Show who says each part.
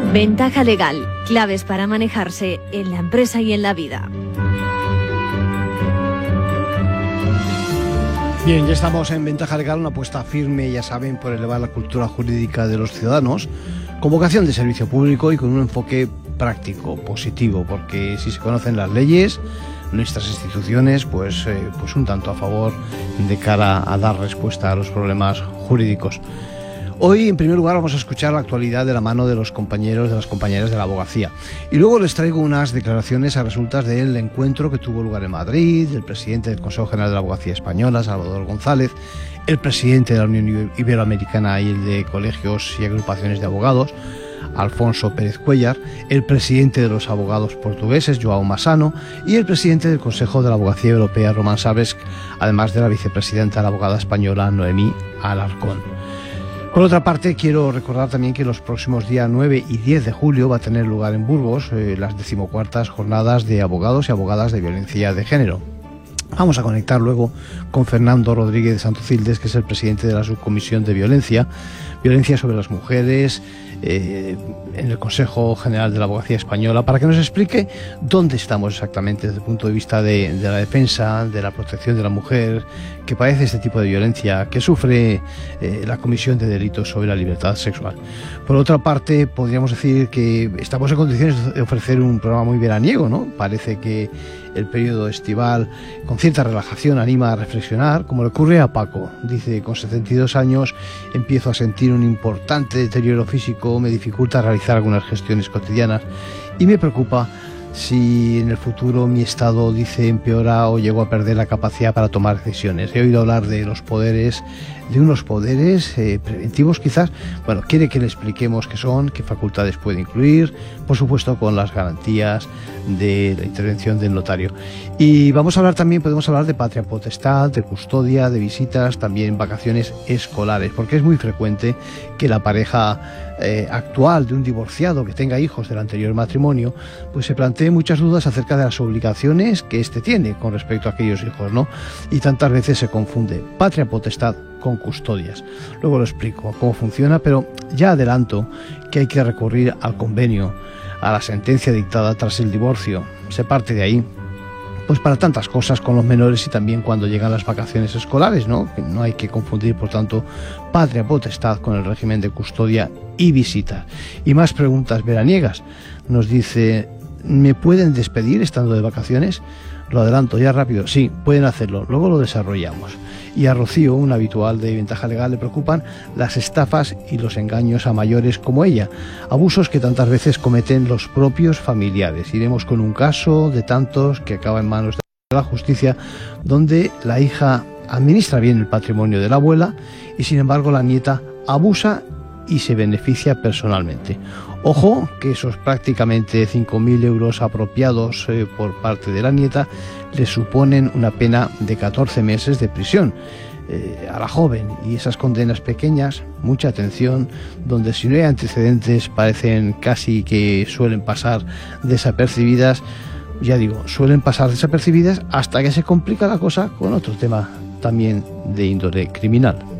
Speaker 1: Ventaja legal, claves para manejarse en la empresa y en la vida.
Speaker 2: Bien, ya estamos en Ventaja Legal, una apuesta firme, ya saben, por elevar la cultura jurídica de los ciudadanos, con vocación de servicio público y con un enfoque práctico, positivo, porque si se conocen las leyes, nuestras instituciones, pues un tanto a favor de cara a dar respuesta a los problemas jurídicos. Hoy, en primer lugar, vamos a escuchar la actualidad de la mano de los compañeros, de las compañeras de la abogacía. Y luego les traigo unas declaraciones a resultas del encuentro que tuvo lugar en Madrid, del presidente del Consejo General de la Abogacía Española, Salvador González, el presidente de la Unión Iberoamericana y el de Colegios y Agrupaciones de Abogados, Alfonso Pérez Cuéllar, el presidente de los abogados portugueses, João Massano, y el presidente del Consejo de la Abogacía Europea, Roman Sabres, además de la vicepresidenta de la abogada española, Noemí Alarcón. Por otra parte, quiero recordar también que los próximos días 9 y 10 de julio va a tener lugar en Burgos las 14ª jornadas de abogados y abogadas de violencia de género. Vamos a conectar luego con Fernando Rodríguez de Santocildes, que es el presidente de la Subcomisión de Violencia sobre las Mujeres, en el Consejo General de la Abogacía Española, para que nos explique dónde estamos exactamente desde el punto de vista de la defensa, de la protección de la mujer que padece este tipo de violencia, que sufre la comisión de delitos sobre la libertad sexual. Por otra parte, podríamos decir que estamos en condiciones de ofrecer un programa muy veraniego, ¿no? Parece que el periodo estival, con cierta relajación, anima a reflexionar, como le ocurre a Paco. Dice: con 72 años empiezo a sentir un importante deterioro físico, me dificulta realizar algunas gestiones cotidianas y me preocupa si en el futuro mi estado, dice, empeora o llego a perder la capacidad para tomar decisiones. He oído hablar de los poderes, de unos poderes preventivos quizás. Bueno, quiere que le expliquemos qué son, qué facultades puede incluir, por supuesto con las garantías de la intervención del notario. Y vamos a hablar también, podemos hablar de patria potestad, de custodia, de visitas, también vacaciones escolares, porque es muy frecuente que la pareja actual de un divorciado que tenga hijos del anterior matrimonio, pues se plantee muchas dudas acerca de las obligaciones que éste tiene con respecto a aquellos hijos, ¿no? Y tantas veces se confunde patria potestad con custodias. Luego lo explico cómo funciona, pero ya adelanto que hay que recurrir al convenio, a la sentencia dictada tras el divorcio. Se parte de ahí, pues para tantas cosas con los menores y también cuando llegan las vacaciones escolares, ¿no? Que no hay que confundir, por tanto, patria potestad con el régimen de custodia y visita. Y más preguntas veraniegas. Nos dice: ¿me pueden despedir estando de vacaciones? Lo adelanto ya rápido, sí, pueden hacerlo, luego lo desarrollamos. Y a Rocío, un habitual de Ventaja Legal, le preocupan las estafas y los engaños a mayores como ella, abusos que tantas veces cometen los propios familiares. Iremos con un caso de tantos que acaba en manos de la justicia, donde la hija administra bien el patrimonio de la abuela y sin embargo la nieta abusa y se beneficia personalmente. Ojo, que esos prácticamente 5.000 euros apropiados por parte de la nieta le suponen una pena de 14 meses de prisión a la joven, y esas condenas pequeñas, mucha atención, donde si no hay antecedentes parecen casi que suelen pasar desapercibidas. Ya digo, suelen pasar desapercibidas hasta que se complica la cosa con otro tema también de índole criminal.